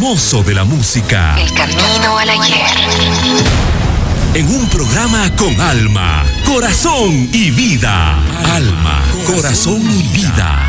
hermoso de la música. El camino al ayer. En un programa con alma, corazón y vida. Alma, corazón y vida.